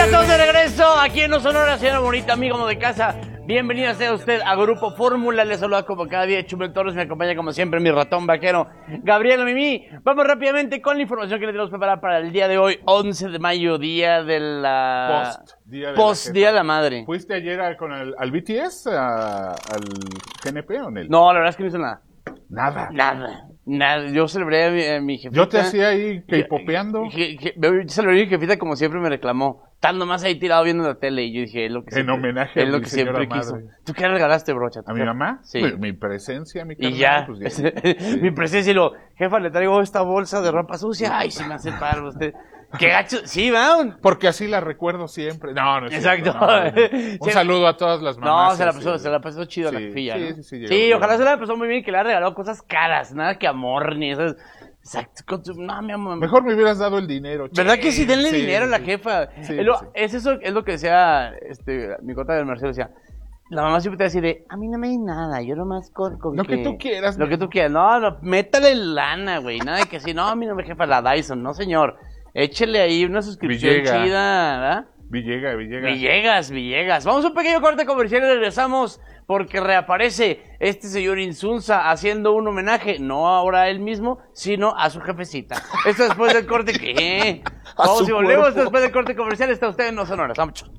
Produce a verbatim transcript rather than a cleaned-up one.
estamos de regreso aquí en No Sonora, señora bonita, amigo de casa. Bienvenida sea usted a Grupo Fórmula. Les saluda como cada día Chumel Torres. Me acompaña como siempre mi ratón vaquero, Gabriel Mimi. Vamos rápidamente con la información que le tenemos preparada para el día de hoy, once de mayo, día de la... Post. Día de, Post, la, día de la madre. ¿Fuiste ayer a, con el, al B T S, a, al G N P o en el? No, la verdad es que no hizo nada. Nada. Nada. Nada. Yo celebré a mi, a mi jefita. Yo te hacía ahí K-popeando. Yo celebré a mi jefita como siempre me reclamó. Estando más ahí tirado viendo la tele y yo dije, es lo que En siempre, homenaje es a lo mi que siempre señora quiso. madre. ¿Tú qué regalaste, brocha? ¿A mi mamá? Sí. Mi, mi presencia, mi carnal. Y ya, pues ya. mi presencia y lo, jefa, le traigo esta bolsa de ropa sucia. Ay, si me hace paro usted. Qué gacho, sí, va. Porque así la recuerdo siempre. No, no es Exacto. cierto, no, no. Un Sí. saludo a todas las mamás. No, se la sí, pasó, sí. se la pasó chido Sí, la jefilla, sí, ¿no? sí, sí, Sí, llegó, ojalá llegó. se la pasó muy bien, que le ha regalado cosas caras, nada que amor ni esas. Exacto, con su- no, mi amor. Mejor me hubieras dado el dinero. ¿Verdad que sí? Denle Sí, dinero a la sí. jefa. Sí, es, lo, sí. es eso, es lo que decía este, mi cota del Marcelo, decía, la mamá siempre te decía de, a mí no me di nada, yo nomás con, con Lo que tú quieras, Lo mi que tú quieras, no, no, métale lana, güey, nada de que sí, no, a mí no me jefa la Dyson, no señor, échele ahí una suscripción Villega. chida, ¿verdad? Villega, Villega. Villegas, Villegas. Vamos a un pequeño corte comercial y regresamos porque reaparece este señor Insunza haciendo un homenaje, no ahora a él mismo, sino a su jefecita. Esto después del corte, ¿qué? A Vamos su y volvemos cuerpo. después del corte comercial. Está usted en No Sonora. Vamos.